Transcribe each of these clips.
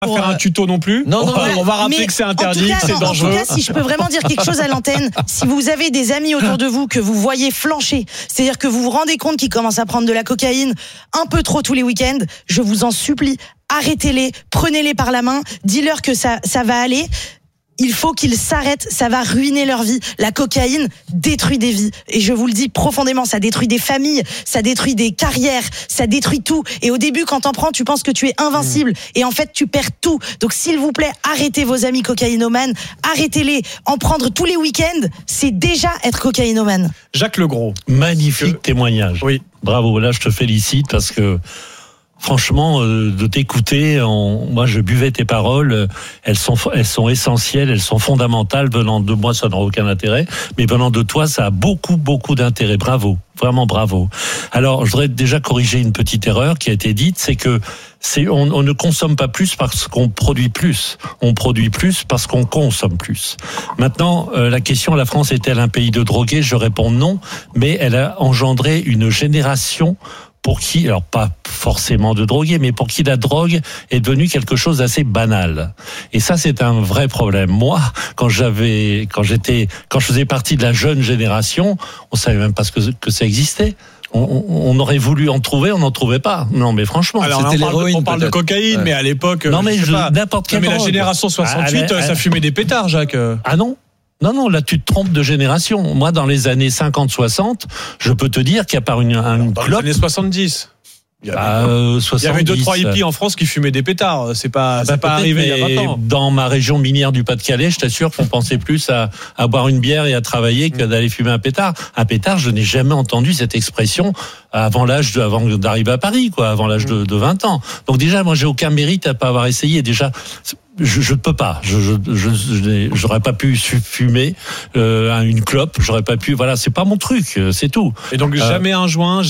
Pas faire un tuto non plus. Non, on va rappeler que c'est interdit, que c'est dangereux. En tout cas, si je peux vraiment dire quelque chose à l'antenne, si vous avez des amis autour de vous que vous voyez flancher, c'est-à-dire que vous vous rendez compte qu'ils commencent à prendre de la cocaïne un peu trop tous les week-ends, je vous en supplie, arrêtez-les, prenez-les par la main, dis-leur que ça va aller. Il faut qu'ils s'arrêtent, ça va ruiner leur vie. La cocaïne détruit des vies. Et je vous le dis profondément, ça détruit des familles, ça détruit des carrières, ça détruit tout. Et au début, quand t'en prends, tu penses que tu es invincible. Et en fait, tu perds tout. Donc s'il vous plaît, arrêtez vos amis cocaïnomanes, arrêtez-les. En prendre tous les week-ends, c'est déjà être cocaïnomane. Jacques Legros. Magnifique témoignage. Oui. Bravo, là je te félicite parce que franchement, de t'écouter, moi je buvais tes paroles, elles sont essentielles, elles sont fondamentales. Venant de moi, ça n'aura aucun intérêt, mais venant de toi, ça a beaucoup d'intérêt. Bravo, vraiment bravo. Alors, je voudrais déjà corriger une petite erreur qui a été dite, c'est que on ne consomme pas plus parce qu'on produit plus. On produit plus parce qu'on consomme plus. Maintenant, la question, la France est-elle un pays de drogués ? Je réponds non, mais elle a engendré une génération pour qui, alors pas forcément de drogués, mais pour qui la drogue est devenue quelque chose d'assez banal. Et ça, c'est un vrai problème. Moi, quand je faisais partie de la jeune génération, on savait même pas que ça existait. On aurait voulu en trouver, on n'en trouvait pas. Non, mais franchement, alors, c'était l'héroïne. On parle de cocaïne, mais à l'époque, non, mais n'importe quelle drogue. Mais la génération 68, ça fumait des pétards, Jacques. Ah non. Non, là tu te trompes de génération. Moi, dans les années 50-60, je peux te dire qu'il y a par une dans clope. les années 70. Il y avait 2-3 hippies en France qui fumaient des pétards. C'est pas arrivé il y a 20 ans. Dans ma région minière du Pas-de-Calais, je t'assure qu'on pensait plus à boire une bière et à travailler que d'aller fumer un pétard. Un pétard, je n'ai jamais entendu cette expression avant d'arriver à Paris, quoi, avant l'âge de 20 ans. Donc déjà, moi, j'ai aucun mérite à pas avoir essayé. Déjà, je ne peux pas. J'aurais pas pu fumer une clope. J'aurais pas pu. Voilà, c'est pas mon truc. C'est tout. Et donc jamais un joint,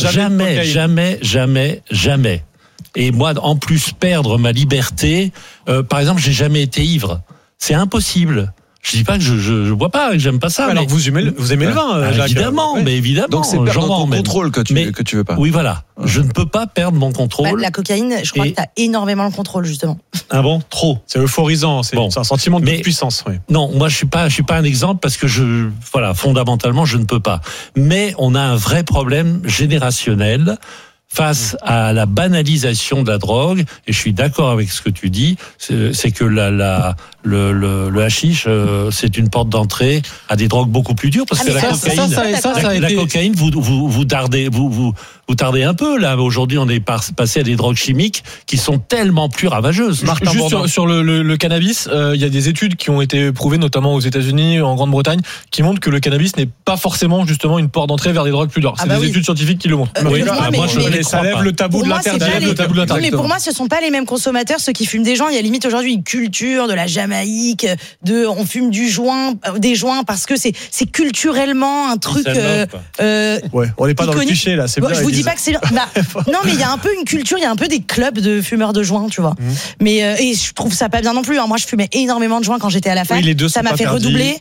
jamais. Et moi, en plus, perdre ma liberté. Par exemple, j'ai jamais été ivre. C'est impossible. Je dis pas que je bois pas, que j'aime pas ça. Alors vous aimez le vin, Jacques. Évidemment, mais évidemment. Donc c'est perdre ton contrôle que tu veux pas. Oui, voilà. Je ne peux pas perdre mon contrôle. La cocaïne, je crois que t'as énormément le contrôle, justement. Ah bon, trop. C'est euphorisant, c'est un sentiment de puissance. Oui. Non, moi je suis pas un exemple parce que fondamentalement je ne peux pas. Mais on a un vrai problème générationnel face à la banalisation de la drogue, et je suis d'accord avec ce que tu dis, c'est que le hashish, c'est une porte d'entrée à des drogues beaucoup plus dures, parce que la cocaïne, vous tardez un peu, là. Aujourd'hui, on est passé à des drogues chimiques qui sont tellement plus ravageuses. Juste sur le cannabis, il y a des études qui ont été prouvées, notamment aux États-Unis, en Grande-Bretagne, qui montrent que le cannabis n'est pas forcément justement une porte d'entrée vers des drogues plus dures. C'est des études scientifiques qui le montrent. Ça lève le tabou de l'interdit. Mais pour moi, ce sont pas les mêmes consommateurs, ceux qui fument des joints. Il y a limite aujourd'hui une culture de la Jamaïque, on fume des joints parce que c'est culturellement un truc. On n'est pas dans le cliché là. C'est bien. Je vous dis pas que c'est. Non, mais il y a un peu une culture, il y a un peu des clubs de fumeurs de joints, tu vois. Mais et je trouve ça pas bien non plus. Moi, je fumais énormément de joints quand j'étais à la fac. Oui, les deux ça m'a fait redoubler.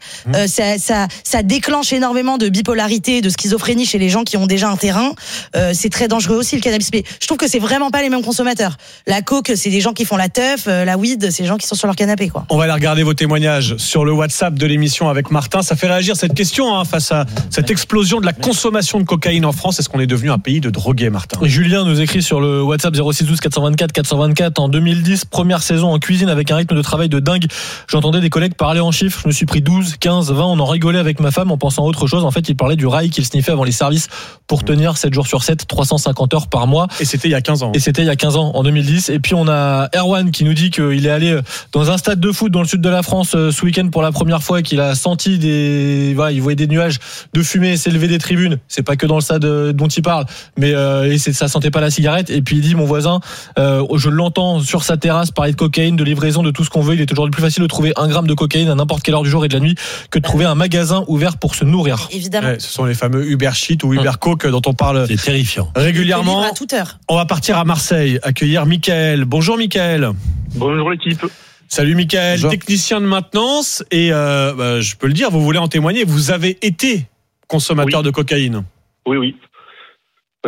Ça déclenche énormément de bipolarité, de schizophrénie chez les gens qui ont déjà un terrain. C'est très dangereux aussi le cannabis. Mais je trouve que c'est vraiment pas les mêmes consommateurs. La coke, c'est des gens qui font la teuf. La weed, c'est des gens qui sont sur leur canapé, quoi. On va aller regarder vos témoignages sur le WhatsApp de l'émission avec Martin. Ça fait réagir cette question face à cette explosion de la consommation de cocaïne en France. Est-ce qu'on est devenu un pays de drogués, Martin ? Julien nous écrit sur le WhatsApp 0612 424 424. En 2010, première saison en cuisine avec un rythme de travail de dingue. J'entendais des collègues parler en chiffres. Je me suis pris 12, 15, 20. On en rigolait avec ma femme en pensant à autre chose. En fait, il parlait du rail qu'il sniffait avant les services pour tenir 7 jours sur 7, 350 heures par mois. Et c'était il y a 15 ans. Et c'était il y a 15 ans, en 2010. Et puis on a Erwan qui nous dit qu'il est allé dans un stade de foot dans le sud de la France ce week-end pour la première fois et qu'il a senti il voyait des nuages de fumée s'élever des tribunes. C'est pas que dans le stade dont il parle, mais ça sentait pas la cigarette. Et puis il dit, mon voisin, je l'entends sur sa terrasse parler de cocaïne, de livraison, de tout ce qu'on veut. Il est aujourd'hui plus facile de trouver 1 gramme de cocaïne à n'importe quelle heure du jour et de la nuit que de trouver un magasin ouvert pour se nourrir. Évidemment. Ouais, ce sont les fameux Uber Shit ou Uber Coke dont on parle. C'est terrifiant. Régulièrement. À toute heure. On va partir à Marseille, accueillir Mickaël. Bonjour Mickaël. Bonjour l'équipe. Salut Mickaël, bonjour. Technicien de maintenance et je peux le dire, vous voulez en témoigner, vous avez été consommateur de cocaïne. Oui.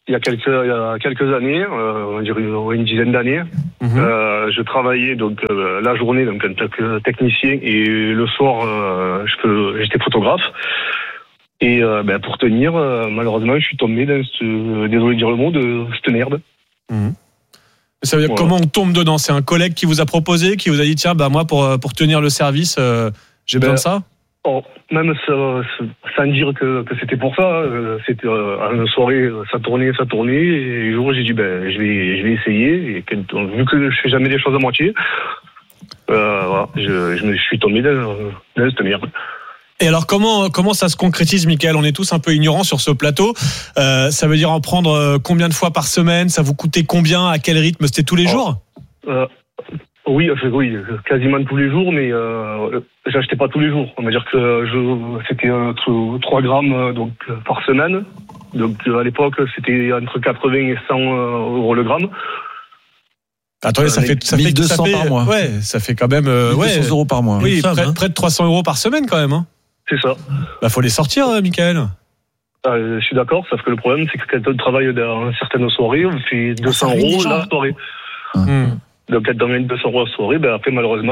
il y a quelques années, on dirait une dizaine d'années, je travaillais donc la journée donc en tant que technicien et le soir j'étais photographe. Et pour tenir, malheureusement, je suis tombé dans désolé de dire le mot, de cette merde. Ça veut dire comment on tombe dedans? C'est un collègue qui vous a proposé, qui vous a dit tiens, moi pour tenir le service, j'ai besoin de ça? Même sans dire que c'était pour ça, c'était à une soirée, ça tournait, et un jour j'ai dit je vais essayer, et vu que je fais jamais des choses à moitié, voilà, je me suis tombé dans cette merde. Et alors comment ça se concrétise, Mickaël? On est tous un peu ignorants sur ce plateau. Ça veut dire en prendre combien de fois par semaine? Ça vous coûtait combien? À quel rythme? C'était tous les jours? Oui, quasiment tous les jours, mais j'achetais pas tous les jours. On va dire que c'était 3 grammes donc par semaine. Donc à l'époque, c'était entre 80 et 100 euros le gramme. Attendez, ça fait 1200 par mois. Ouais, ça fait quand même 200 euros par mois. Oui, près de 300 euros par semaine quand même. Hein. C'est ça. Faut les sortir, Mickaël. Je suis d'accord, sauf que le problème, c'est que quand on travaille dans certaines soirées, on fait 200 euros la soirée. Donc quand on gagne 200 euros la soirée, après malheureusement,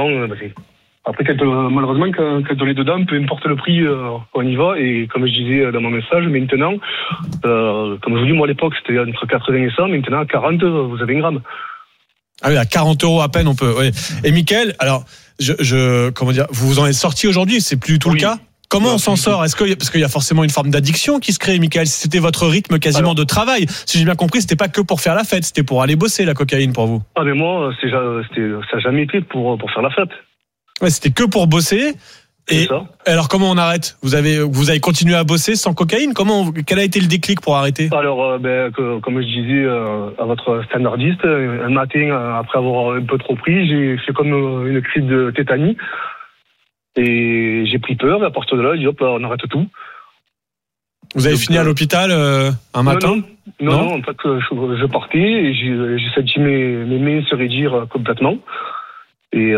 quand on est dedans, peu importe le prix, on y va. Et comme je disais dans mon message, maintenant, comme je vous dis, moi à l'époque, c'était entre 80 et 100, maintenant à 40, vous avez 1 gramme. Ah oui, à 40 euros à peine, on peut. Ouais. Et Mickaël, alors, comment dire, vous en êtes sorti aujourd'hui, c'est plus tout le cas? Comment on s'en sort? Parce qu'il y a forcément une forme d'addiction qui se crée, Mickaël. C'était votre rythme quasiment de travail. Si j'ai bien compris, c'était pas que pour faire la fête, c'était pour aller bosser la cocaïne pour vous. Ah mais moi, ça n'a jamais été pour faire la fête. Ouais, c'était que pour bosser. Et ça. Alors comment on arrête? Vous avez continué à bosser sans cocaïne? Quel a été le déclic pour arrêter? Alors, comme je disais à votre standardiste, un matin après avoir un peu trop pris, j'ai fait comme une crise de tétanie. Et j'ai pris peur, et à partir de là, j'ai dit hop, on arrête tout. Vous avez fini à l'hôpital un matin? Non, en fait, je partais et j'ai senti mes mains se raidir complètement. Et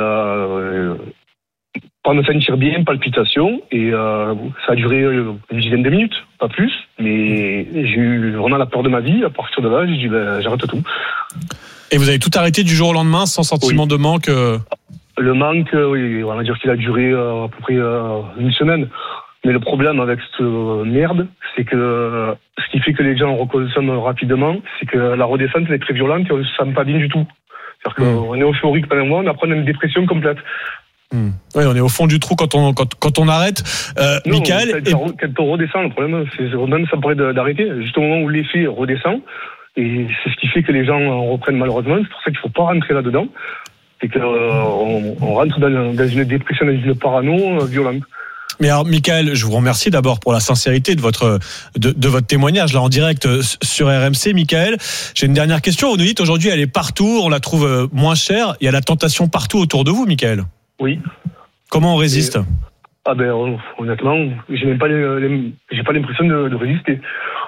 pas me sentir bien, palpitations, et ça a duré une dizaine de minutes, pas plus. Mais j'ai eu vraiment la peur de ma vie. À partir de là, j'ai dit j'arrête tout. Et vous avez tout arrêté du jour au lendemain sans sentiment de manque? Le manque, oui, on va dire qu'il a duré à peu près une semaine. Mais le problème avec cette merde, c'est que ce qui fait que les gens reconsomment rapidement, c'est que la redescente elle est très violente et on ne se sent pas bien du tout. C'est-à-dire qu'on est euphorique pendant un mois, on apprend une dépression complète. Oui, on est au fond du trou quand on arrête. Mickaël, quand on redescend, le problème, c'est même ça pourrait d'arrêter. Juste au moment où l'effet redescend, et c'est ce qui fait que les gens reprennent malheureusement. C'est pour ça qu'il ne faut pas rentrer là-dedans. C'est qu'on rentre dans une dépression, dans une parano violente. Mais alors, Mickaël, je vous remercie d'abord pour la sincérité de votre témoignage là en direct sur RMC. Mickaël, j'ai une dernière question. Vous nous dites aujourd'hui, elle est partout, on la trouve moins chère. Il y a la tentation partout autour de vous, Mickaël. Oui. Comment on résiste? Honnêtement, j'ai pas l'impression de résister.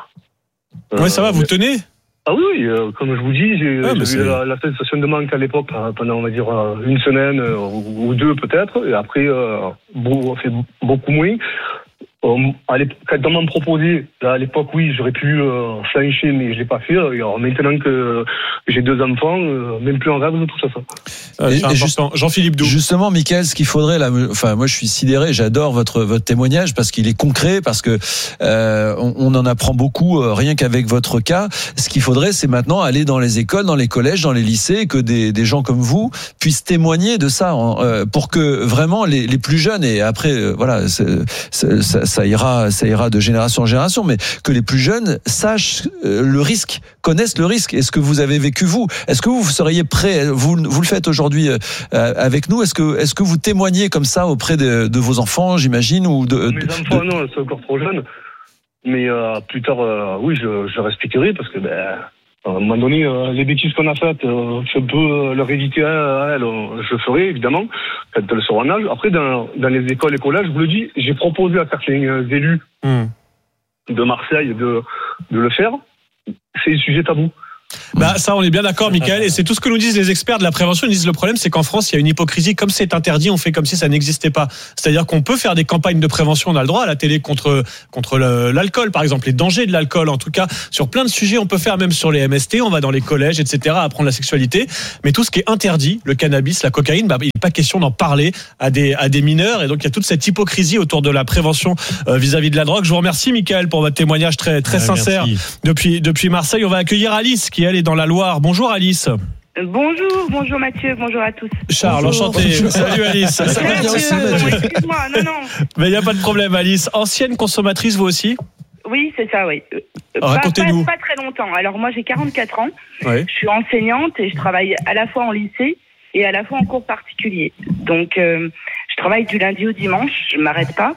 Ouais, ça va, vous tenez? Ah oui, comme je vous dis, j'ai eu la sensation de manque à l'époque pendant, on va dire, une semaine ou 2 peut-être, et après, c'est beaucoup moins. Quand on m'a proposé, à l'époque, oui, j'aurais pu flancher, mais je l'ai pas fait. Alors, maintenant que j'ai 2 enfants, même plus en rêve de tout ça. Et Jean-Philippe Doux. Justement, Mickaël, ce qu'il faudrait là, moi je suis sidéré, j'adore votre témoignage parce qu'il est concret, parce que on en apprend beaucoup rien qu'avec votre cas. Ce qu'il faudrait, c'est maintenant aller dans les écoles, dans les collèges, dans les lycées, que des gens comme vous puissent témoigner de ça, pour que vraiment les plus jeunes, et après voilà, ça ira de génération en génération, mais que les plus jeunes sachent le risque, connaissent le risque. Est-ce que vous avez vécu vous? Est-ce que vous seriez prêt? Vous le faites aujourd'hui avec nous. Est-ce que vous témoignez comme ça auprès de vos enfants, j'imagine, ou mes enfants, non, ils sont encore trop jeunes. Mais plus tard, oui, je leur expliquerai parce que à un moment donné, les bêtises qu'on a faites, je peux leur éviter à elles, je le ferai évidemment quand elles seront en âge. Après, dans les écoles et collèges, je vous le dis, j'ai proposé à certains élus de Marseille de le faire. C'est un sujet tabou. Bah, ça, on est bien d'accord, Michael. Et c'est tout ce que nous disent les experts de la prévention. Ils disent le problème, c'est qu'en France, il y a une hypocrisie. Comme c'est interdit, on fait comme si ça n'existait pas. C'est-à-dire qu'on peut faire des campagnes de prévention. On a le droit à la télé contre l'alcool, par exemple, les dangers de l'alcool. En tout cas, sur plein de sujets, on peut faire même sur les MST. On va dans les collèges, etc., apprendre la sexualité. Mais tout ce qui est interdit, le cannabis, la cocaïne, bah, il n'est pas question d'en parler à des mineurs. Et donc, il y a toute cette hypocrisie autour de la prévention vis-à-vis de la drogue. Je vous remercie, Michael, pour votre témoignage très sincère. Depuis Marseille. On va accueillir Alice, qui elle est dans la Loire. Bonjour Alice. Bonjour Mathieu, bonjour à tous. Charles, enchanté. Salut Alice. Ça va bien aussi, excuse-moi, non. Mais il n'y a pas de problème, Alice. Ancienne consommatrice, vous aussi ? Oui, c'est ça, oui. Racontez-nous. Pas très longtemps. Alors moi, j'ai 44 ans. Oui. Je suis enseignante et je travaille à la fois en lycée et à la fois en cours particulier. Donc, je travaille du lundi au dimanche. Je ne m'arrête pas.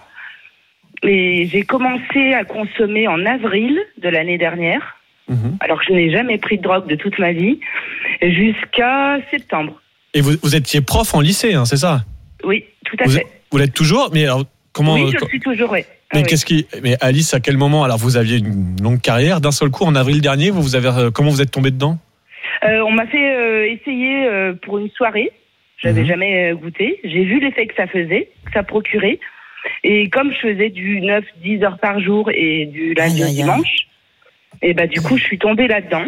Et j'ai commencé à consommer en avril de l'année dernière. Alors que je n'ai jamais pris de drogue de toute ma vie, jusqu'à septembre. Et vous étiez prof en lycée, hein, c'est ça ? Oui, tout à fait. Vous l'êtes toujours ? Mais alors, comment ? Oui, je suis toujours, oui. Mais Alice, à quel moment ? Alors, vous aviez une longue carrière, d'un seul coup, en avril dernier, comment vous êtes tombée dedans ? On m'a fait essayer pour une soirée. J'avais jamais goûté. J'ai vu l'effet que ça faisait, que ça procurait. Et comme je faisais du 9-10 heures par jour et du lundi au dimanche, et bah du coup je suis tombée là-dedans.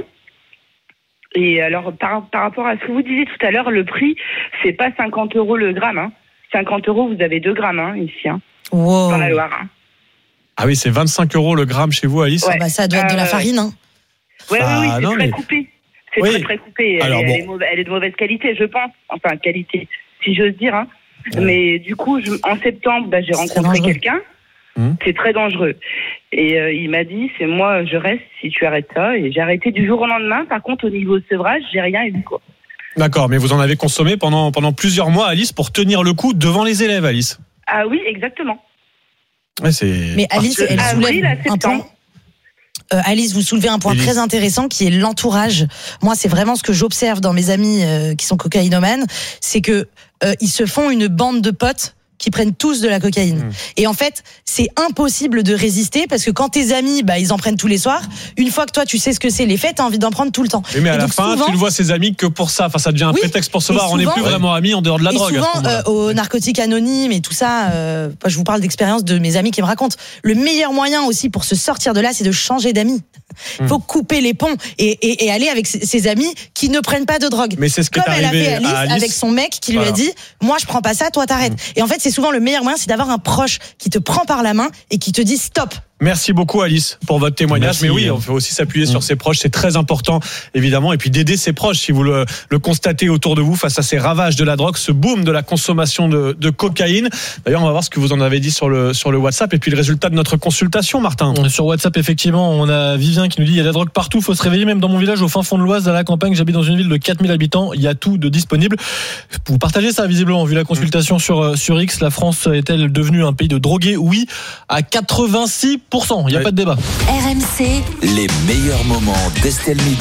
Et alors par rapport à ce que vous disiez tout à l'heure, le prix c'est pas 50 € le gramme. Hein. 50 € vous avez 2 grammes ici, wow. Dans la Loire. Hein. Ah oui, c'est 25 € le gramme chez vous, Alice. Ouais. Bah, ça doit être de la farine. Hein. Oui, c'est très coupé. C'est très coupé. Alors, elle est de mauvaise qualité, je pense. Enfin qualité, si j'ose dire. Hein. Mais du coup, en septembre, j'ai rencontré quelqu'un. C'est très dangereux. Et il m'a dit, c'est moi, je reste si tu arrêtes ça. Et j'ai arrêté du jour au lendemain. Par contre, au niveau sevrage, j'ai rien eu, quoi. D'accord, mais vous en avez consommé pendant plusieurs mois, Alice, pour tenir le coup devant les élèves, Alice. Ah oui, exactement. Ouais, mais Alice, elle soulève un point. Alice, vous soulevez un point très intéressant qui est l'entourage. Moi, c'est vraiment ce que j'observe dans mes amis qui sont cocaïnomanes, c'est que ils se font une bande de potes qui prennent tous de la cocaïne. Et en fait, c'est impossible de résister parce que quand tes amis, ils en prennent tous les soirs, une fois que toi tu sais ce que c'est l'effet, t'as envie d'en prendre tout le temps. Mais à la fin, souvent, tu ne vois ses amis que pour ça. Enfin, ça devient un prétexte pour se voir. On n'est plus vraiment amis en dehors de la drogue. Et souvent, aux narcotiques anonymes et tout ça, je vous parle d'expérience de mes amis qui me racontent. Le meilleur moyen aussi pour se sortir de là, c'est de changer d'amis. Il faut couper les ponts et aller avec ses amis qui ne prennent pas de drogue. Mais c'est ce que comme elle a fait Alice avec son mec qui lui a dit, moi je prends pas ça, toi t'arrêtes. Et en fait, c'est souvent le meilleur moyen, c'est d'avoir un proche qui te prend par la main et qui te dit stop. Merci beaucoup Alice pour votre témoignage. Mais oui, on peut aussi s'appuyer sur ses proches, c'est très important évidemment, et puis d'aider ses proches si vous le constatez autour de vous face à ces ravages de la drogue, ce boom de la consommation de cocaïne. D'ailleurs, on va voir ce que vous en avez dit sur le WhatsApp et puis le résultat de notre consultation, Martin. Sur WhatsApp, effectivement, on a Vivien qui nous dit il y a de la drogue partout, faut se réveiller, même dans mon village au fin fond de l'Oise, à la campagne, j'habite dans une ville de 4000 habitants, il y a tout de disponible. Vous partagez ça visiblement, vu la consultation sur X, la France est-elle devenue un pays de drogués ? Oui, à 86%. Il n'y a pas de débat. RMC, les meilleurs moments d'Estelle Midi.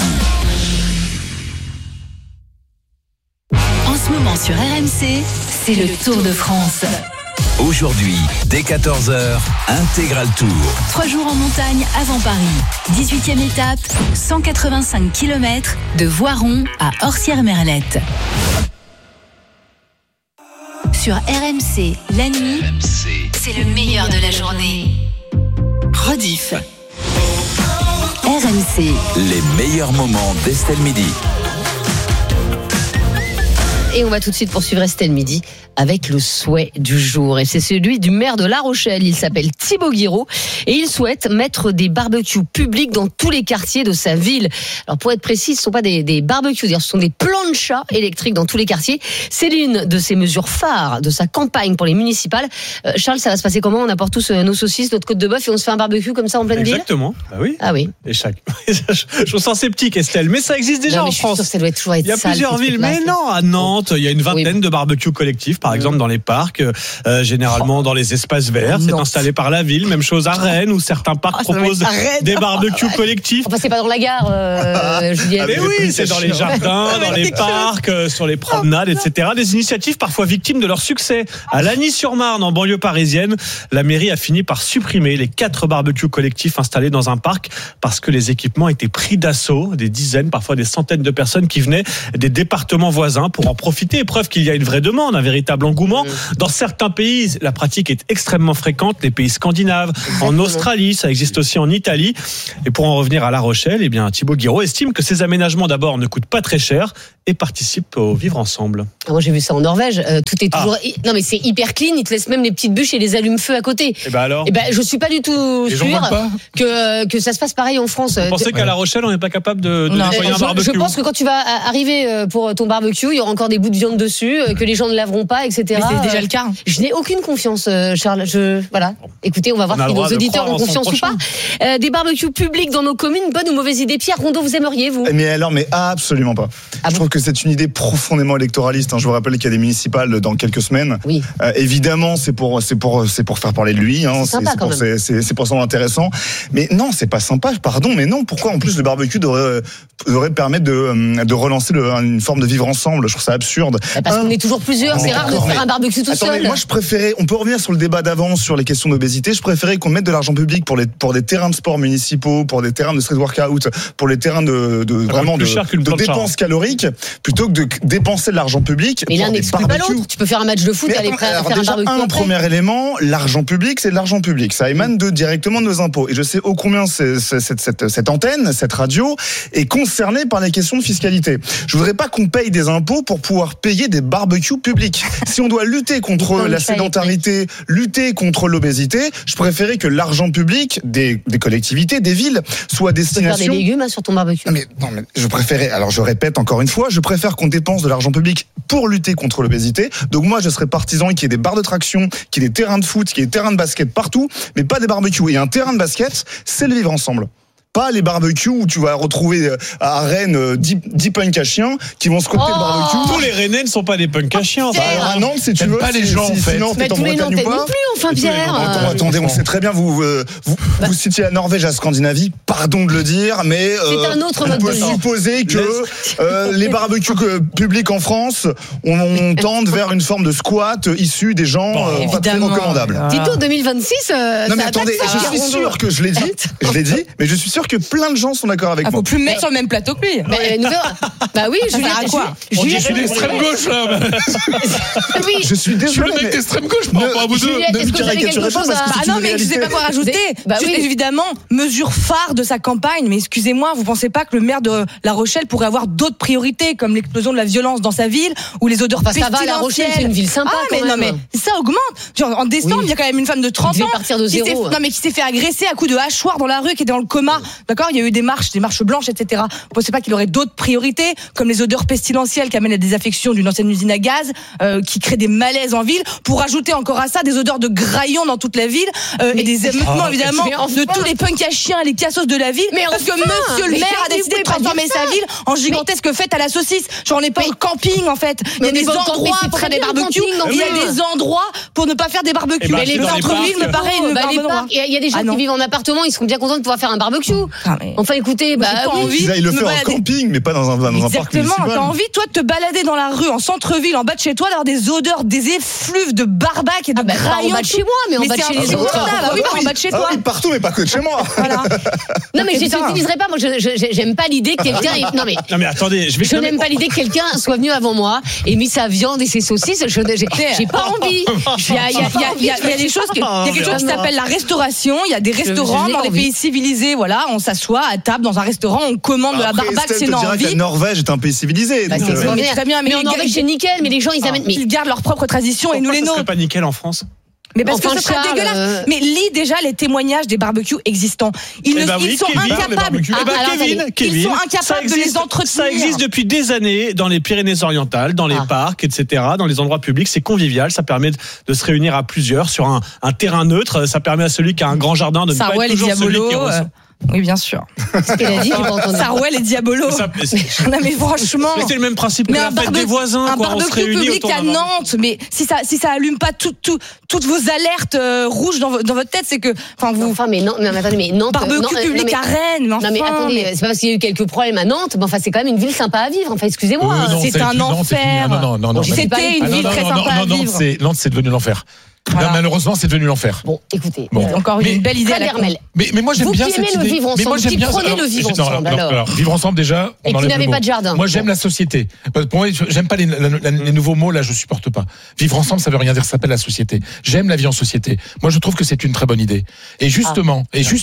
En ce moment sur RMC, c'est le Tour de France. Aujourd'hui, dès 14h, Intégral Tour. 3 jours en montagne avant Paris. 18e étape, 185 km de Voiron à Orsières-Merlette. Sur RMC, la nuit, c'est le meilleur de la journée. Rediff. RMC. Les meilleurs moments d'Estelle Midi. Et on va tout de suite poursuivre Estelle Midi avec le souhait du jour. Et c'est celui du maire de La Rochelle. Il s'appelle Thibaut Guiraud et il souhaite mettre des barbecues publics dans tous les quartiers de sa ville. Alors pour être précis, ce ne sont pas des barbecues, ce sont des planchas électriques dans tous les quartiers. C'est l'une de ses mesures phares de sa campagne pour les municipales. Charles, ça va se passer comment ? On apporte tous nos saucisses, notre côte de bœuf et on se fait un barbecue comme ça en pleine ville ? Exactement. Bah oui. Ah oui. Et je me sens sceptique, Estelle, mais ça existe déjà en France. Ça doit toujours être il y a plusieurs villes, mais non, à Nantes, Nantes, il y a une vingtaine de barbecues collectifs, par exemple dans les parcs, généralement dans les espaces verts. C'est installé par la ville. Même chose à Rennes, où certains parcs proposent des barbecues collectifs. Enfin, c'est pas dans la gare, Julien. Mais oui, c'est dans les jardins, dans les parcs, sur les promenades, etc. Des initiatives parfois victimes de leur succès. À Lagny-sur-Marne, en banlieue parisienne, la mairie a fini par supprimer les 4 barbecues collectifs installés dans un parc parce que les équipements étaient pris d'assaut. Des dizaines, parfois des centaines de personnes qui venaient des départements voisins pour en profiter. Preuve qu'il y a une vraie demande, un véritable engouement. Dans certains pays, la pratique est extrêmement fréquente. Les pays scandinaves, en Australie, ça existe aussi en Italie. Et pour en revenir à La Rochelle, eh bien, Thibaut Guiraud estime que ces aménagements d'abord ne coûtent pas très cher et participent au vivre ensemble. Moi, j'ai vu ça en Norvège. Tout est toujours. Non, mais c'est hyper clean. Ils te laissent même les petites bûches et les allumes-feu à côté. Et ben alors. Je suis pas du tout sûr que ça se passe pareil en France. Vous pensez qu'à La Rochelle, on n'est pas capable de nettoyer un barbecue? Je pense que quand tu vas arriver pour ton barbecue, il y aura encore des bouts de viande dessus, que les gens ne laveront pas, etc. Mais c'est déjà le cas. Je n'ai aucune confiance, Charles. Voilà. Écoutez, on va voir si nos auditeurs ont confiance ou pas. Des barbecues publics dans nos communes, bonne ou mauvaise idée? Pierre Rondeau, vous aimeriez, vous? Mais absolument pas. Je trouve que c'est une idée profondément électoraliste. Je vous rappelle qu'il y a des municipales dans quelques semaines. Oui. Évidemment, c'est pour faire parler de lui. C'est pour ça intéressant. Mais non, c'est pas sympa. Pardon, mais non. Pourquoi en plus le barbecue devrait permettre de relancer une forme de vivre ensemble? Je trouve ça absurde. Parce qu'on est toujours plusieurs. C'est rare de faire un barbecue tout seul. Moi, je préférais. On peut revenir sur le débat d'avant sur les questions d'obésité. Je préférais qu'on mette de l'argent public pour des terrains de sport municipaux, pour des terrains de street workout, pour les terrains de dépenses caloriques, plutôt que de dépenser de l'argent public. Mais l'un n'exclut pas l'autre. Tu peux faire un match de foot et aller faire un barbecue. Un premier élément, l'argent public, c'est de l'argent public. Ça émane directement de nos impôts. Et je sais ô combien cette antenne, cette radio, est concernée par les questions de fiscalité. Je voudrais pas qu'on paye des impôts pour pouvoir payer des barbecues publics. Si on doit lutter contre la sédentarité, lutter contre l'obésité, je préférais que l'argent public des collectivités, des villes, soit destination. Tu peux faire des légumes sur ton barbecue. Mais je préférais. Alors je répète encore une fois, je préfère qu'on dépense de l'argent public pour lutter contre l'obésité. Donc moi, je serais partisan qu'il y ait des barres de traction, qu'il y ait des terrains de foot, qu'il y ait des terrains de basket partout, mais pas des barbecues. Et un terrain de basket, c'est le vivre ensemble. Pas les barbecues où tu vas retrouver à Rennes 10 punks à chiens qui vont se côté le barbecue. Tous les Rennais ne sont pas des punks à chiens. Alors à Nantes, si tu veux, pas les gens en fait. Mais tous les Nantais non plus, enfin Pierre. Attendez, on sait très bien, vous citiez la Norvège, la Scandinavie, pardon de le dire, mais c'est un autre on peut supposer que les barbecues publics en France, on tende vers une forme de squat issu des gens pas très recommandables. Tito 2026. Non mais attendez, je suis sûr que je l'ai dit, mais je suis sûr que plein de gens sont d'accord avec moi. Faut plus me mettre sur le même plateau que lui. Bah oui, Julien. Je suis d'extrême gauche là. Oui. Je suis désolé. Je suis le mec d'extrême gauche, pas à vous deux. Est-ce que vous avez quelque chose à... Ah non, mais je sais pas quoi rajouter. Évidemment, mesure phare de sa campagne. Mais excusez-moi, vous pensez pas que le maire de La Rochelle pourrait avoir d'autres priorités, comme l'explosion de la violence dans sa ville ou les odeurs pestilentielles? Ça va, La Rochelle, c'est une ville sympa. Mais non, mais ça augmente. Genre, en décembre, il y a quand même une femme de 30 ans qui s'est fait agresser à coups de hachoir dans la rue, qui était dans le coma. D'accord, il y a eu des marches blanches, etc. Vous pensez pas qu'il aurait d'autres priorités, comme les odeurs pestilentielles qui amènent à des affections d'une ancienne usine à gaz, qui créent des malaises en ville, pour ajouter encore à ça des odeurs de graillons dans toute la ville, et des émeutements évidemment de tous les punks à chiens et les cassos de la ville, parce que monsieur le maire a décidé de transformer sa ville en gigantesque fête à la saucisse. Genre on n'est pas en camping en fait. Il y a des endroits pour faire des barbecues, il y a des endroits pour ne pas faire des barbecues. Mais les centres-villes me paraît il y a des gens qui vivent en appartement, ils seront bien contents de pouvoir faire un barbecue. Enfin écoutez, il le fait en camping, mais pas dans un parc municipal. Exactement, t'as envie toi de te balader dans la rue en centre-ville, en bas de chez toi, d'avoir des odeurs, des effluves de barbac et de graillons. En bas de chez moi, mais en bas de chez les autres. Oui, en bas de chez toi. Partout, mais pas que de chez moi. Non mais je n'utiliserai pas, moi j'aime pas l'idée que quelqu'un... Non mais attendez, je n'aime pas l'idée que quelqu'un soit venu avant moi et mis sa viande et ses saucisses, j'ai pas envie. Il y a des choses, il y a quelque chose qui s'appelle la restauration, il y a des restaurants dans les pays civilisés, voilà, on s'assoit à table dans un restaurant, on commande de la barbaque, c'est non envie. La Norvège est un pays civilisé. Très bien, mais en Norvège c'est nickel, mais les gens ils amènent... Ils gardent leurs propres traditions et nous les nôtres. Pourquoi ce serait pas nickel en France? Mais parce que ce serait dégueulasse. Mais lis déjà les témoignages des barbecues existants. Ils sont incapables. Ils sont incapables de les entretenir. Ça existe depuis des années dans les Pyrénées-Orientales, dans les parcs, etc., dans les endroits publics. C'est convivial. Ça permet de se réunir à plusieurs sur un terrain neutre. Ça permet à celui qui a un grand jardin de ne pas être toujours celui qui reçoit. Oui, bien sûr. Ce qu'elle a dit, j'ai pas entendu. Sarwell et Diabolo. Non, mais franchement. Mais c'est le même principe que la fête des voisins, un quoi. On se barbecue réunit public autour à d'un Nantes, mais si ça allume pas toutes vos alertes rouges dans votre tête, c'est que, Enfin, mais non, mais attendez, mais Nantes. Barbecue public à Rennes, non, mais attendez, c'est pas parce qu'il y a eu quelques problèmes à Nantes, mais enfin, c'est quand même une ville sympa à vivre. Enfin, excusez-moi. C'est un enfer. Non. C'était une ville très sympa à vivre. Nantes, c'est devenu l'enfer. Voilà. Malheureusement, c'est devenu l'enfer. Bon, écoutez. Encore une belle idée à la con. Mais moi, j'aime bien cette idée. Vous qui aimez le vivre ensemble, qui prenez le vivre ensemble, alors. Vivre ensemble, déjà, on et qui n'avez pas de jardin. Moi, j'aime la société. Pour moi, j'aime pas les nouveaux mots, là, je supporte pas. Vivre ensemble, ça veut rien dire, ça s'appelle la société. J'aime la vie en société. Moi, je trouve que c'est une très bonne idée. Et justement,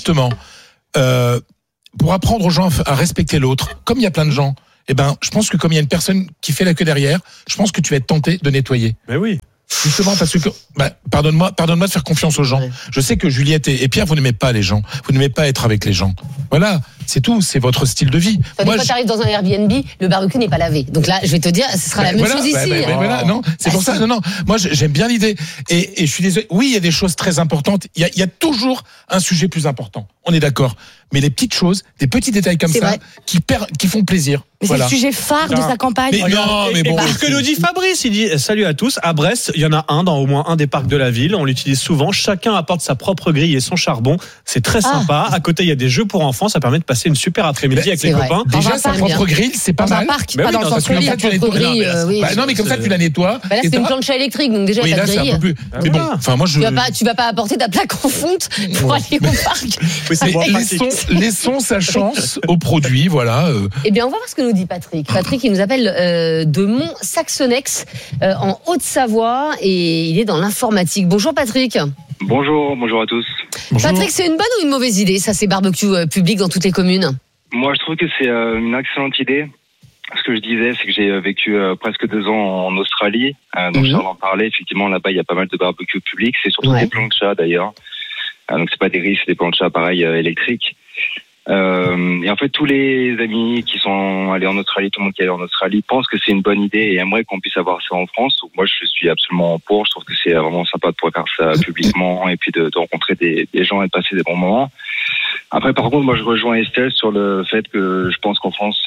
pour apprendre aux gens à respecter l'autre, comme il y a plein de gens, je pense que comme il y a une personne qui fait la queue derrière, je pense que tu vas être tenté de nettoyer. Mais oui. Justement parce que pardonne-moi de faire confiance aux gens. Ouais. Je sais que Juliette et Pierre, vous n'aimez pas les gens, vous n'aimez pas être avec les gens. Voilà, c'est tout, c'est votre style de vie. Quand tu arrives dans un Airbnb, le barbecue n'est pas lavé. Donc là, je vais te dire, ce sera la même chose ici. Voilà, non, c'est pour ça. Non, moi j'aime bien l'idée. Et je suis désolé. Oui, il y a des choses très importantes. Il y a toujours un sujet plus important. On est d'accord. Mais les petites choses, des petits détails comme ça, qui font plaisir. Mais voilà. C'est le sujet phare de sa campagne. Mais bon. Ce que nous dit Fabrice, il dit salut à tous. À Brest, il y en a un dans au moins un des parcs de la ville. On l'utilise souvent. Chacun apporte sa propre grille et son charbon. C'est très sympa. À côté, il y a des jeux pour enfants. Ça permet de passer une super après-midi avec les copains. Déjà, sa propre grille, c'est pas mal. Dans un parc, pas dans le centre-ville. Non, mais comme ça, tu la nettoies. Là, c'est une planche électrique, donc déjà, il y a pas de grille. Mais bon, enfin, moi, tu vas pas apporter ta plaque en fonte pour aller au parc. Laissons sa chance au produit, voilà. Eh bien, on va voir ce que nous dit Patrick. Patrick, il nous appelle de Mont-Saxonnex, en Haute-Savoie, et il est dans l'informatique. Bonjour Patrick. Bonjour à tous. Bonjour. Patrick, c'est une bonne ou une mauvaise idée, ça, ces barbecues publics dans toutes les communes? Moi, je trouve que c'est une excellente idée. Ce que je disais, c'est que j'ai vécu presque 2 ans en Australie, donc je en parlais. Effectivement, là-bas, il y a pas mal de barbecues publics. C'est surtout des planchas, d'ailleurs. Donc, c'est pas des grilles, c'est des planchas, pareil, électriques. Et en fait, tous les amis qui sont allés en Australie, tout le monde qui est allé en Australie, pense que c'est une bonne idée et aimerait qu'on puisse avoir ça en France. Donc moi, je suis absolument pour. Je trouve que c'est vraiment sympa de pouvoir faire ça publiquement et puis de rencontrer des gens et de passer des bons moments. Après, par contre, moi, je rejoins Estelle sur le fait que je pense qu'en France,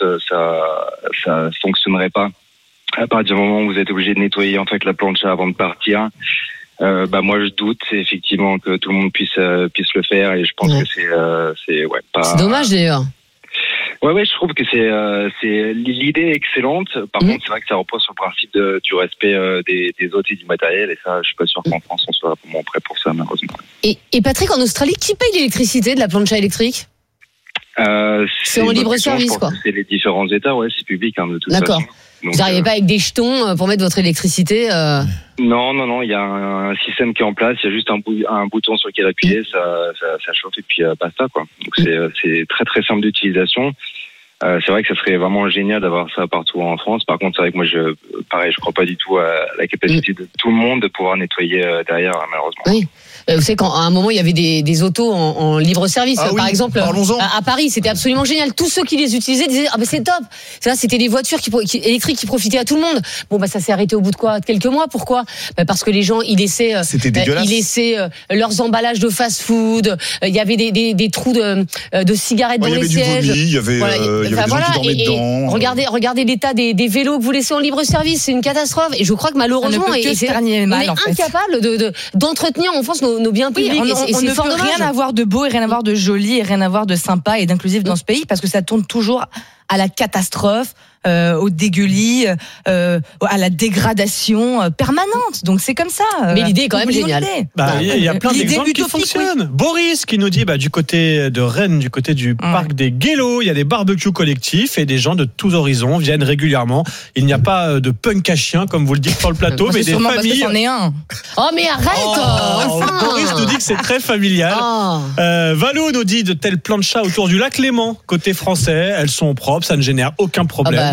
ça fonctionnerait pas. À partir du moment où vous êtes obligé de nettoyer en fait la plancha avant de partir. Moi je doute effectivement que tout le monde puisse le faire et je pense que c'est pas. C'est dommage d'ailleurs. Ouais, je trouve que c'est l'idée est excellente. Par contre, c'est vrai que ça repose sur le principe du respect des autres et du matériel et ça, je suis pas sûr qu'en France on soit vraiment prêt pour ça malheureusement. Et Patrick, en Australie, qui paye l'électricité de la plancha électrique? C'est en libre service, quoi. C'est les différents États, c'est public de toute D'accord. façon. Donc, vous n'arrivez pas avec des jetons pour mettre votre électricité Non, il y a un système qui est en place, il y a juste un bouton sur lequel appuyer, ça chauffe et puis basta, quoi. Donc c'est très très simple d'utilisation. C'est vrai que ça serait vraiment génial d'avoir ça partout en France. Par contre, c'est vrai que moi, je crois pas du tout à la capacité de tout le monde de pouvoir nettoyer derrière, malheureusement. Oui. Vous savez qu'à un moment il y avait des autos en libre service, par exemple à Paris, c'était absolument génial. Tous ceux qui les utilisaient disaient c'est top. C'était des voitures électriques qui profitaient à tout le monde. Bon ça s'est arrêté au bout de quelques mois. Pourquoi? Parce que les gens ils laissaient leurs emballages de fast-food. Il y avait des trous de cigarettes dans les sièges. Il y avait des gens qui dormaient dedans. Regardez l'état des vélos que vous laissez en libre service, c'est une catastrophe. Et je crois que malheureusement on est incapable d'entretenir en France nos biens publics. On ne peut rien avoir de beau et rien avoir de joli et rien avoir de sympa et d'inclusif dans ce pays parce que ça tourne toujours à la catastrophe, au dégueulis, à la dégradation permanente. Donc c'est comme ça. Mais l'idée est quand même géniale. Il y a plein d'exemples qui fonctionnent. Oui. Boris qui nous dit du côté de Rennes, du côté du parc des Guélos, il y a des barbecues collectifs et des gens de tous horizons viennent régulièrement. Il n'y a pas de punk à chien comme vous le dites sur le plateau, mais des familles. Parce que c'en est un. Oh mais arrête. Boris nous dit que c'est très familial. Valou nous dit de tels plans de chat autour du lac Léman côté français, elles sont propres, ça ne génère aucun problème.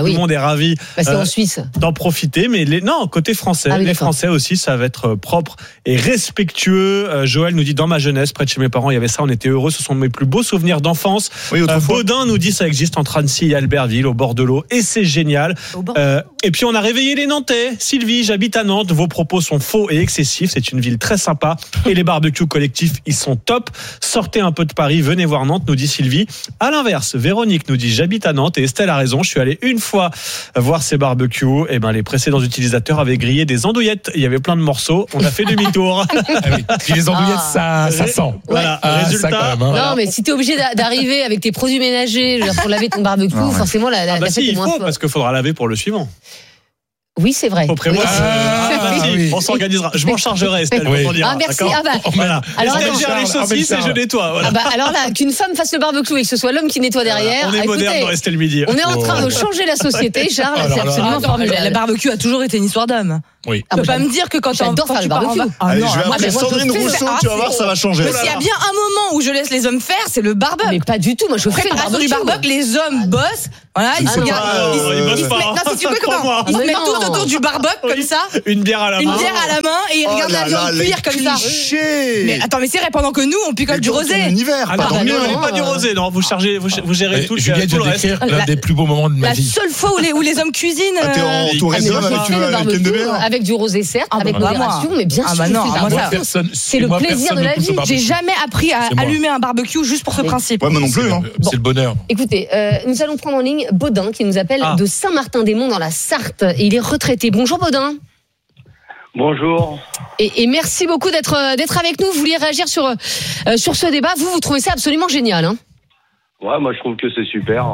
tout le monde est ravi c'est en Suisse. d'en profiter. Mais non, côté français, les Français aussi, ça va être propre et respectueux. Joël nous dit, dans ma jeunesse, près de chez mes parents, il y avait ça, on était heureux, ce sont mes plus beaux souvenirs d'enfance. Baudin nous dit, ça existe entre Annecy et Albertville, au bord de l'eau, et c'est génial. Et puis on a réveillé les Nantais. Sylvie, j'habite à Nantes, vos propos sont faux et excessifs, c'est une ville très sympa et les barbecues collectifs, ils sont top. Sortez un peu de Paris, venez voir Nantes, nous dit Sylvie. À l'inverse, Véronique nous dit, j'habite à Nantes et Estelle a raison, je suis allé une fois voir ces barbecues. Et les précédents utilisateurs avaient grillé des andouillettes, il y avait plein de morceaux, on a fait demi-tour. Puis les andouillettes, ça sent. Voilà, résultat. Ça quand même, Non, mais si t'es obligé d'arriver avec tes produits ménagers pour laver ton barbecue, forcément la fête est moins forte. Parce qu'il faudra laver pour le suivant. Oui, c'est vrai. Faut prévoir. Oui. On s'organisera. Je m'en chargerai, Estelle. Merci. Voilà. Alors, Estelle gère les saucisses et je nettoie. Voilà. Alors là, qu'une femme fasse le barbecue et que ce soit l'homme qui nettoie derrière. On est moderne dans Estelle Midi. On est en train de changer la société, Charles. C'est absolument formidable. Le barbecue a toujours été une histoire d'homme. Oui. Tu peux pas me dire que quand j'adore faire le barbecue. Allez, je vais appeler Sandrine Rousseau, tu vas voir, ça va changer. S'il y a bien un moment où je laisse les hommes faire, c'est le barbecue. Mais pas du tout. Moi, je fais le barbecue. Du barbecue, les hommes bossent. Voilà, ils se regardent. Ils bossent pas. Non, si tu veux comment ils se mettent tous autour du barbecue comme ça. Une bière à la main. Et ils regardent la viande cuire comme ça. Mais attends, mais c'est vrai, pendant que nous, on picole du rosé. Non, pas du rosé, non. Vous gérez tout le reste. L'un des plus beaux moments de ma vie. La seule fois où les hommes cuisinent. T'es en touriste avec du rosé, certes, avec modération, mais bien sûr. C'est le plaisir de la vie. J'ai jamais appris à allumer un barbecue juste pour ce principe. Ouais, moi non plus. C'est le bonheur. Écoutez, nous allons prendre en ligne Baudin qui nous appelle de Saint-Martin-des-Monts dans la Sarthe. Il est retraité. Bonjour Baudin. Bonjour. Et merci beaucoup d'être avec nous. Vous vouliez réagir sur ce débat. Vous trouvez ça absolument génial, hein? Ouais, moi je trouve que c'est super.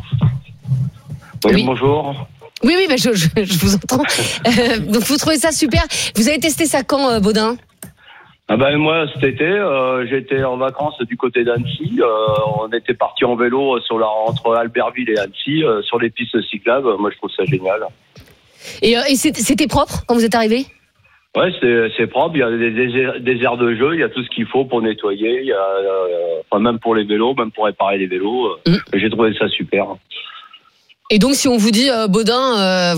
Oui. Bonjour. Oui, je vous entends. Donc vous trouvez ça super. Vous avez testé ça quand, Baudin? Moi cet été, j'étais en vacances du côté d'Annecy. On était partis en vélo entre Albertville et Annecy sur les pistes cyclables. Moi je trouve ça génial. Et c'était propre quand vous êtes arrivé? Ouais, c'est propre. Il y a des aires de jeu, il y a tout ce qu'il faut pour nettoyer. Il y a même pour les vélos, même pour réparer les vélos. J'ai trouvé ça super. Et donc, si on vous dit, Baudin,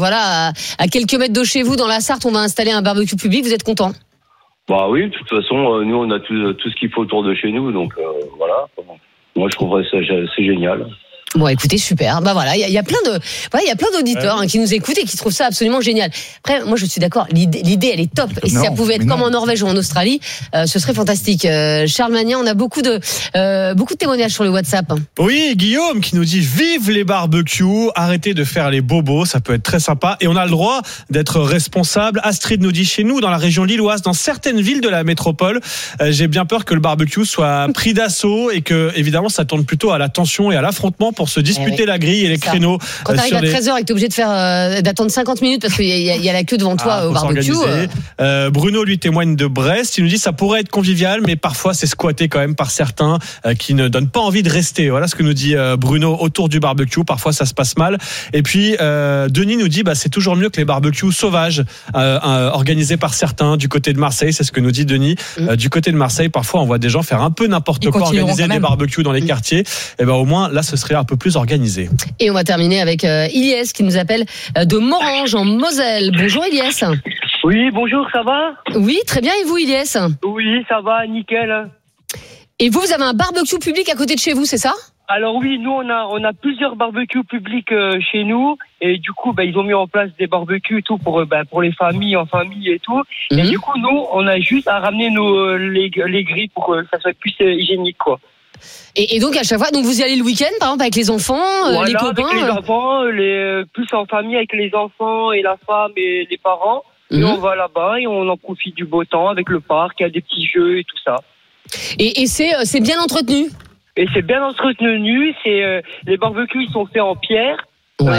à quelques mètres de chez vous, dans la Sarthe, on va installer un barbecue public, vous êtes content? Bah oui, de toute façon, nous, on a tout ce qu'il faut autour de chez nous, donc voilà. Moi, je trouverais ça c'est génial. Bon, écoutez, super. Il y a plein d'auditeurs qui nous écoutent et qui trouvent ça absolument génial. Après, moi, je suis d'accord. L'idée, elle est top. Et si ça pouvait être comme en Norvège ou en Australie, ce serait fantastique. Charles Magnin, on a beaucoup de témoignages sur le WhatsApp. Oui, Guillaume qui nous dit vive les barbecues, arrêtez de faire les bobos, ça peut être très sympa. Et on a le droit d'être responsable. Astrid nous dit chez nous, dans la région lilloise, dans certaines villes de la métropole, j'ai bien peur que le barbecue soit pris d'assaut et que, évidemment, ça tourne plutôt à la tension et à l'affrontement pour se disputer la grille et les créneaux. Quand t'arrives à 13h et que t'es obligé d'attendre 50 minutes parce qu'il y a la queue devant toi au barbecue. Bruno lui témoigne de Brest. Il nous dit ça pourrait être convivial, mais parfois c'est squatté quand même par certains qui ne donnent pas envie de rester. Voilà ce que nous dit Bruno autour du barbecue. Parfois ça se passe mal. Et puis Denis nous dit c'est toujours mieux que les barbecues sauvages organisés par certains du côté de Marseille. C'est ce que nous dit Denis. Du côté de Marseille, parfois on voit des gens faire un peu n'importe quoi, organiser des barbecues dans les quartiers. Et au moins là ce serait un peu plus organisé. Et on va terminer avec Ilyes qui nous appelle de Morange en Moselle. Bonjour Ilyes. Oui, bonjour, ça va? Oui, très bien. Et vous Ilyes? Oui, ça va, nickel. Et vous avez un barbecue public à côté de chez vous, c'est ça? Alors oui, nous on a plusieurs barbecues publics chez nous et du coup ils ont mis en place des barbecues et tout pour les familles en famille et tout. Et du coup nous on a juste à ramener les grilles pour que ça soit plus hygiénique quoi. Et donc à chaque fois, donc vous y allez le week-end par exemple avec les enfants, voilà, les copains. Avec les enfants, plus en famille avec les enfants et la femme et les parents. Et on va là-bas et on en profite du beau temps avec le parc, il y a des petits jeux et tout ça. Et c'est bien entretenu. Et c'est bien entretenu. Les barbecues ils sont faits en pierre. Ouais.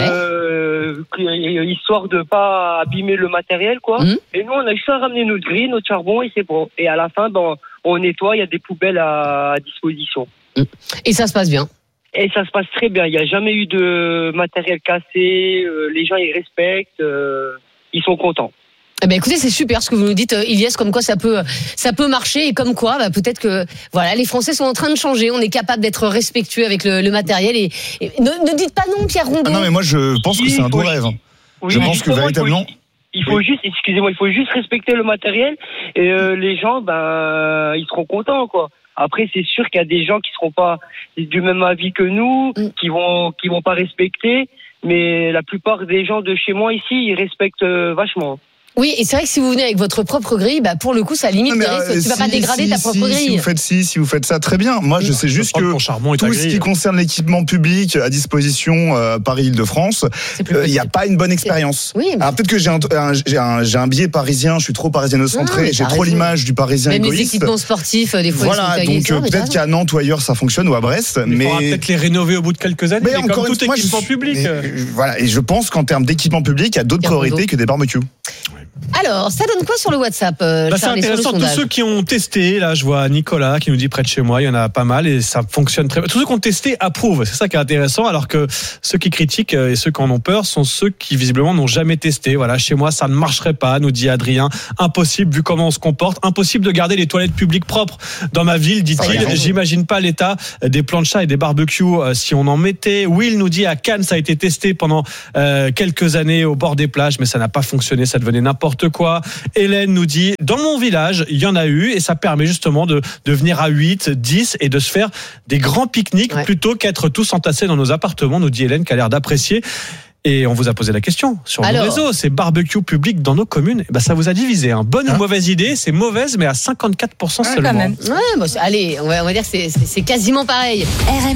Histoire de pas abîmer le matériel quoi. Et nous on a juste à ramener notre grille, notre charbon et c'est bon. Et à la fin on nettoie, il y a des poubelles à disposition. Et ça se passe bien. Et ça se passe très bien. Il n'y a jamais eu de matériel cassé. Les gens ils respectent. Ils sont contents. Eh ben écoutez, c'est super ce que vous nous dites, Ilyes, comme quoi ça peut marcher et comme quoi peut-être que voilà, les Français sont en train de changer. On est capable d'être respectueux avec le matériel et ne dites pas non, Pierre Rondeau. Ah non, mais moi je pense que c'est un beau rêve. Oui, je pense que véritablement. Il faut juste respecter le matériel et les gens, ils seront contents, quoi. Après, c'est sûr qu'il y a des gens qui seront pas du même avis que nous, qui vont pas respecter, mais la plupart des gens de chez moi ici, ils respectent vachement. Oui, et c'est vrai que si vous venez avec votre propre grille, pour le coup, ça limite les risques. Tu vas pas dégrader ta propre grille. Si vous faites ça, très bien. Moi, je sais juste que tout ce qui concerne l'équipement public à disposition Paris-Île-de-France, il n'y a pas une bonne expérience. Oui. Alors peut-être que j'ai un biais parisien, je suis trop parisiano-centré, j'ai trop l'image du parisien même égoïste. Les équipements sportifs, des fois, voilà, donc peut-être qu'à Nantes ou ailleurs, ça fonctionne, ou à Brest. Mais il faudra peut-être les rénover au bout de quelques années, mais comme tout équipement public. Voilà, et je pense qu'en termes d'équipement public, il y a d'autres priorités que des barbecues. Alors, ça donne quoi sur le WhatsApp, c'est intéressant, tous ceux qui ont testé, là je vois Nicolas qui nous dit près de chez moi, il y en a pas mal et ça fonctionne très bien. Tous ceux qui ont testé approuvent, c'est ça qui est intéressant, alors que ceux qui critiquent et ceux qui en ont peur sont ceux qui visiblement n'ont jamais testé. Voilà, chez moi ça ne marcherait pas, nous dit Adrien, impossible vu comment on se comporte, impossible de garder les toilettes publiques propres dans ma ville, dit-il. J'imagine pas l'état des planchas et des barbecues si on en mettait. Will nous dit à Cannes ça a été testé pendant quelques années au bord des plages, mais ça n'a pas fonctionné, ça devenait n'importe quoi. Hélène nous dit, dans mon village, il y en a eu et ça permet justement de venir à 8, 10 et de se faire des grands pique-niques plutôt qu'être tous entassés dans nos appartements, nous dit Hélène qui a l'air d'apprécier. Et on vous a posé la question sur le réseau, ces barbecues publics dans nos communes, ça vous a divisé. Bonne ou mauvaise idée, c'est mauvaise mais à 54% seulement. Quand même. Ouais, allez, on va dire que c'est quasiment pareil.